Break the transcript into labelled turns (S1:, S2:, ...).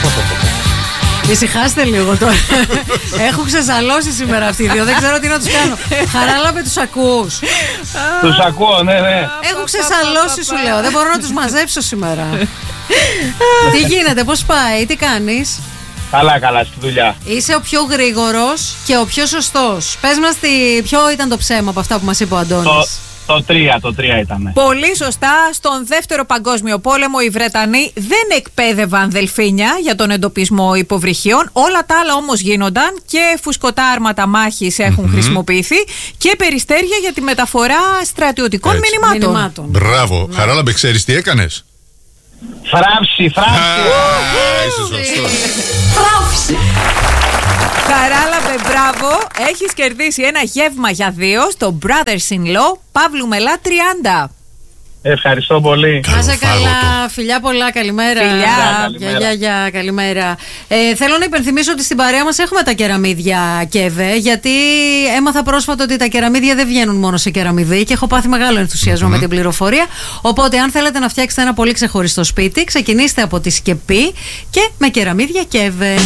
S1: Ησυχάστε λίγο τώρα. Έχουν ξεσαλώσει σήμερα αυτοί οι δύο. Δεν ξέρω τι να τους κάνω. Χαράλαμπε, τους ακούς?
S2: Τους ακούω, ναι.
S1: Έχουν ξεσαλώσει, σου λέω. Δεν μπορώ να τους μαζέψω σήμερα. Τι γίνεται, πώς πάει, τι κάνεις?
S2: Καλά, στη δουλειά.
S1: Είσαι ο πιο γρήγορος και ο πιο σωστός. Πες μας ποιο ήταν το ψέμα από αυτά που μας είπε ο Αντώνης.
S2: Το 3 ήταν.
S3: Πολύ σωστά. Στον Δεύτερο Παγκόσμιο Πόλεμο οι Βρετανοί δεν εκπαίδευαν δελφίνια για τον εντοπισμό υποβρυχίων. Όλα τα άλλα όμως γίνονταν και φουσκωτά άρματα μάχης έχουν χρησιμοποιηθεί και περιστέρια για τη μεταφορά στρατιωτικών μηνυμάτων.
S4: Μπράβο. Χαράλαμπε, ξέρεις τι έκανες?
S2: Φράυση.
S4: Είσαι σωστός.
S1: Φράυση.
S3: Χαράλαμπε, μπράβο. Έχεις κερδίσει ένα γεύμα για 2 στο Brothers-in-Law Παύλου Μελά 30.
S2: Ευχαριστώ πολύ.
S1: Να είσαι καλά, φιλιά πολλά, καλημέρα. Γεια, καλημέρα. Θέλω να υπενθυμίσω ότι στην παρέα μας έχουμε τα κεραμίδια Κέβε, γιατί έμαθα πρόσφατα ότι τα κεραμίδια δεν βγαίνουν μόνο σε κεραμιδί και έχω πάθει μεγάλο ενθουσιασμό με την πληροφορία. Οπότε, αν θέλετε να φτιάξετε ένα πολύ ξεχωριστό σπίτι, ξεκινήστε από τη σκεπή και με κεραμίδια Κέβε.